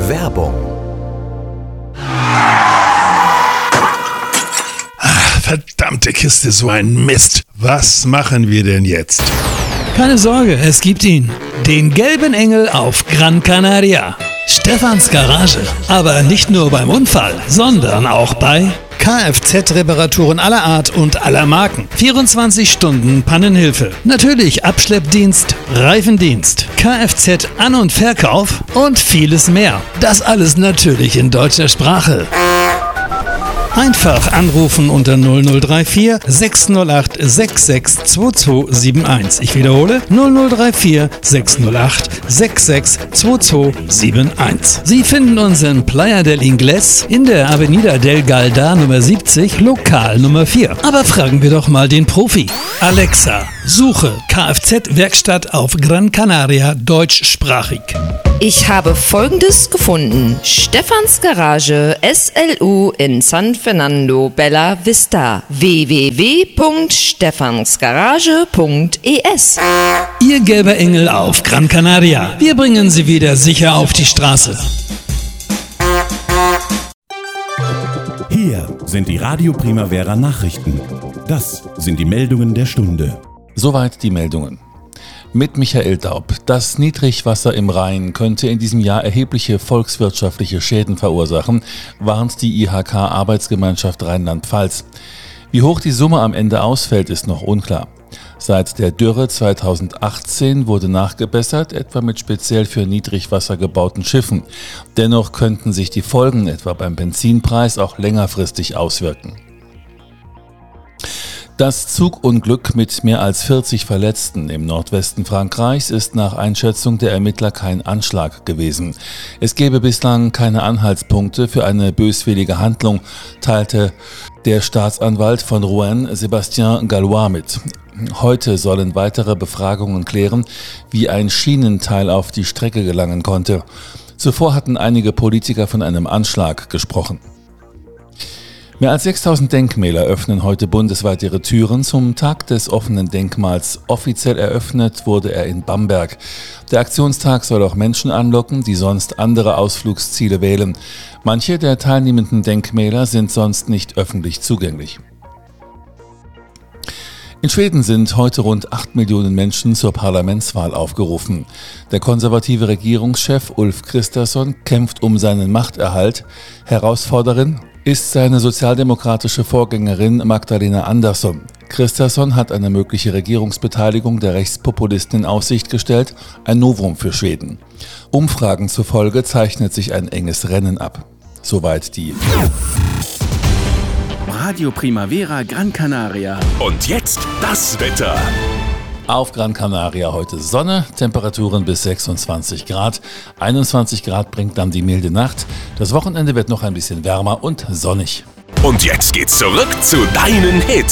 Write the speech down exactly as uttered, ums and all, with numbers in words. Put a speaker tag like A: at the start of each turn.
A: Werbung.
B: Verdammte Kiste, so ein Mist. Was machen wir denn jetzt?
C: Keine Sorge, es gibt ihn. Den gelben Engel auf Gran Canaria. Stefans Garage. Aber nicht nur beim Unfall, sondern auch bei Kfz-Reparaturen aller Art und aller Marken. vierundzwanzig Stunden Pannenhilfe. Natürlich Abschleppdienst, Reifendienst, Kfz-An- und Verkauf und vieles mehr. Das alles natürlich in deutscher Sprache. Einfach anrufen unter null null drei vier sechs null acht sechs sechs zwei zwei sieben eins. Ich wiederhole null null drei vier sechs null acht sechs sechs zwei zwei sieben eins. Sie finden uns in Playa del Ingles in der Avenida del Galda Nummer siebzig, Lokal Nummer vier. Aber fragen wir doch mal den Profi. Alexa, suche Kfz-Werkstatt auf Gran Canaria deutschsprachig.
D: Ich habe Folgendes gefunden. Stefans Garage S L U in San Fernando Bella Vista. w w w punkt stefansgarage punkt e s.
C: Ihr gelber Engel auf Gran Canaria. Wir bringen Sie wieder sicher auf die Straße.
E: Hier sind die Radio Primavera Nachrichten. Das sind die Meldungen der Stunde.
F: Soweit die Meldungen. Mit Michael Daub. Das Niedrigwasser im Rhein könnte in diesem Jahr erhebliche volkswirtschaftliche Schäden verursachen, warnt die I H K-Arbeitsgemeinschaft Rheinland-Pfalz. Wie hoch die Summe am Ende ausfällt, ist noch unklar. Seit der Dürre zweitausendachtzehn wurde nachgebessert, etwa mit speziell für Niedrigwasser gebauten Schiffen. Dennoch könnten sich die Folgen, etwa beim Benzinpreis, auch längerfristig auswirken. Das Zugunglück mit mehr als vierzig Verletzten im Nordwesten Frankreichs ist nach Einschätzung der Ermittler kein Anschlag gewesen. Es gebe bislang keine Anhaltspunkte für eine böswillige Handlung, teilte der Staatsanwalt von Rouen, Sébastien Gallois, mit. Heute sollen weitere Befragungen klären, wie ein Schienenteil auf die Strecke gelangen konnte. Zuvor hatten einige Politiker von einem Anschlag gesprochen. Mehr als sechstausend Denkmäler öffnen heute bundesweit ihre Türen. Zum Tag des offenen Denkmals. Offiziell eröffnet wurde er in Bamberg. Der Aktionstag soll auch Menschen anlocken, die sonst andere Ausflugsziele wählen. Manche der teilnehmenden Denkmäler sind sonst nicht öffentlich zugänglich. In Schweden sind heute rund acht Millionen Menschen zur Parlamentswahl aufgerufen. Der konservative Regierungschef Ulf Kristersson kämpft um seinen Machterhalt. Herausforderin ist seine sozialdemokratische Vorgängerin Magdalena Andersson. Kristersson hat eine mögliche Regierungsbeteiligung der Rechtspopulisten in Aussicht gestellt, ein Novum für Schweden. Umfragen zufolge zeichnet sich ein enges Rennen ab. Soweit die
G: Radio Primavera Gran Canaria.
E: Und jetzt das Wetter.
F: Auf Gran Canaria heute Sonne, Temperaturen bis sechsundzwanzig Grad. einundzwanzig Grad bringt dann die milde Nacht. Das Wochenende wird noch ein bisschen wärmer und sonnig.
E: Und jetzt geht's zurück zu deinen Hits.